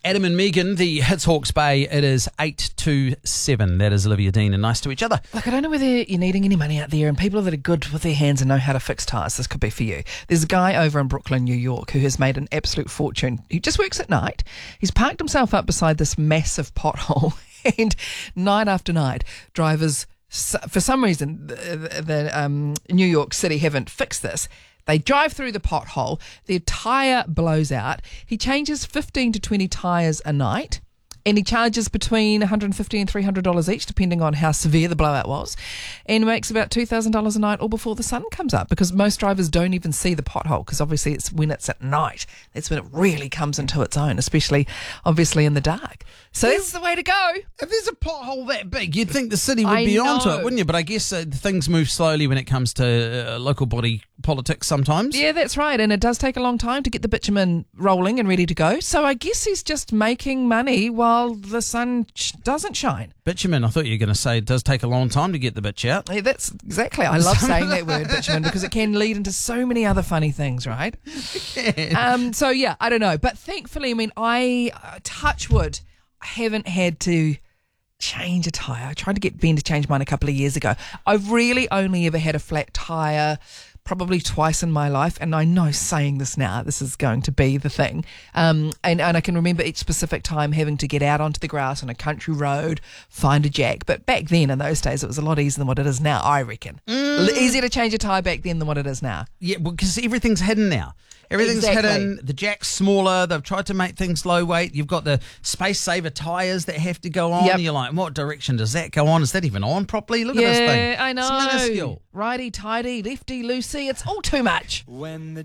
Adam and Megan, the Hits Hawke's Bay. It is 8:27. That is Olivia Dean, and nice to each other. Look, I don't know whether you're needing any money out there, and people that are good with their hands and know how to fix tyres, this could be for you. There's a guy over in Brooklyn, New York, who has made an absolute fortune. He just works at night. He's parked himself up beside this massive pothole, and night after night, drivers, for some reason, the New York City haven't fixed this. They drive through the pothole, their tyre blows out. He changes 15 to 20 tyres a night, and he charges between $150 and $300 each, depending on how severe the blowout was, and makes about $2,000 a night all before the sun comes up, because most drivers don't even see the pothole, because obviously it's when it's at night. That's when it really comes into its own, especially, obviously, in the dark. So that's the way to go. If there's a pothole that big, you'd think the city would be onto it, wouldn't you? But I guess things move slowly when it comes to local body politics sometimes. Yeah, that's right. And it does take a long time to get the bitumen rolling and ready to go. So I guess he's just making money while the sun doesn't shine. Bitumen, I thought you were going to say it does take a long time to get the bitch out. Yeah, that's exactly. I love saying that word, bitumen, because it can lead into so many other funny things, right? So, yeah, I don't know. But thankfully, I mean, touch wood, I haven't had to change a tyre. I tried to get Ben to change mine a couple of years ago. I've really only ever had a flat tyre probably twice in my life, and I know saying this now, this is going to be the thing. And I can remember each specific time having to get out onto the grass on a country road, find a jack. But back then, in those days, it was a lot easier than what it is now, I reckon. Easier to change a tyre back then than what it is now. Yeah, well, because everything's hidden now. Everything's hidden. The jack's smaller. They've tried to make things low weight. You've got the space saver tyres that have to go on. Yep. You're like, what direction does that go on? Is that even on properly? Look at this thing. Yeah, I know. It's minuscule. Righty, tighty, lefty, loosey. It's all too much. When the